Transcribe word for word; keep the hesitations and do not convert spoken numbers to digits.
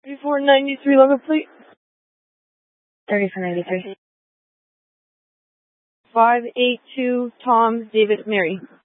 thirty-four ninety-three, level plate. thirty-four ninety-three. five eight two, Tom, David, Mary.